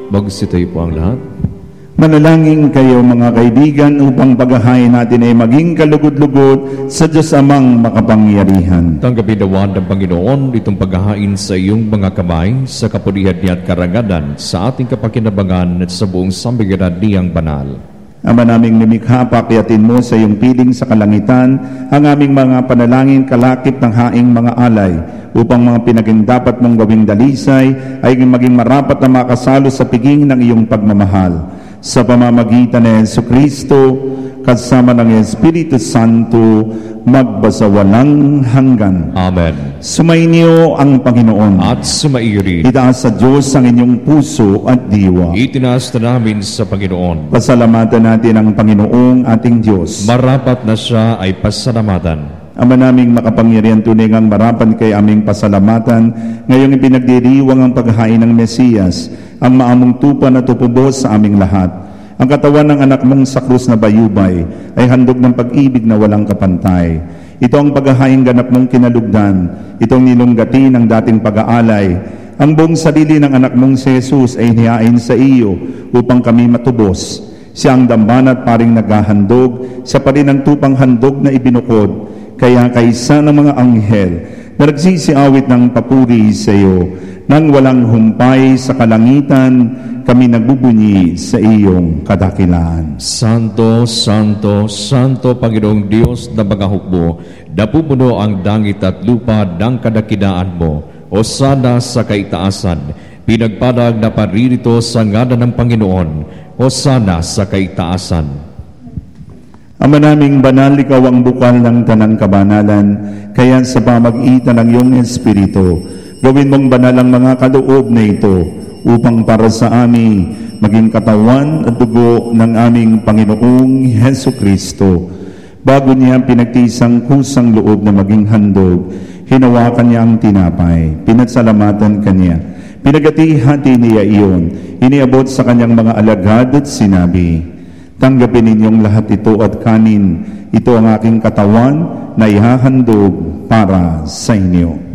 Magsitayo po ang lahat. Manalangin kayo mga kaibigan upang paghahain natin ay maging kalugod-lugod sa Diyos Amang makapangyarihan. Tanggapin nawa ng Panginoon itong paghahain sa iyong mga kamay sa kapulihan niya at karangalan sa ating kapakinabangan at sa buong sambayanan niyang banal. Ama naming lumikha, pakyatin mo sa iyong piling sa kalangitan ang aming mga panalangin kalakip ng haing mga alay upang mga pinaging-dapat mong gawing dalisay ay maging marapat na makasalo sa piging ng iyong pagmamahal. Sa pamamagitan ni Jesucristo, kasama ng Espiritu Santo, magbasawalang hanggan. Amen. Sumainyo ang Panginoon. At sumairi. Itaas sa Diyos ang inyong puso at diwa. Itinaas na namin sa Panginoon. Pasalamatan natin ang Panginoong ating Diyos. Marapat na siya ay pasalamatan. Ama naming makapangyarihan, tunay ngang marapan kay aming pasalamatan, ngayong ipinagdiriwang ang paghahain ng Mesiyas, ang maamong tupa na tupubos sa aming lahat. Ang katawan ng anak mong sa krus na bayubay ay handog ng pag-ibig na walang kapantay. Ito ang paghahaing ganap mong kinalugdan, itong nilunggati ng dating pag-aalay. Ang buong sarili ng anak mong si Jesus ay hinihain sa iyo upang kami matubos. Siya ang dambana at paring naghahandog, siya pa rin ang tupang handog na ibinukod. Kaya kaysa ng mga anghel na nagsisiawit ng papuri sa iyo, nang walang humpay sa kalangitan, kami nagbubunyi sa iyong kadakilaan. Santo, Santo, Santo Panginoong Diyos na mga hukbo, napupuno ang langit at lupa ng kadakilaan mo. O sana sa kaitaasan, pinagpalag na paririto sa ngalan ng Panginoon. O sana sa kaitaasan. Ama naming banal, ikaw ang bukal ng tanang kabanalan, kaya sa pamagitan ng iyong Espiritu, gawin mong banal ang mga kaloob na ito, upang para sa amin maging katawan at dugo ng aming Panginoong Jesucristo. Bago niya pinagtisang kusang loob na maging handog, hinawakan niya ang tinapay, pinagsalamatan kanya, pinagati-hati niya iyon, iniabot sa kanyang mga alagad at sinabi, tanggapin ninyong lahat ito at kanin. Ito ang aking katawan na ihahandog para sa inyo.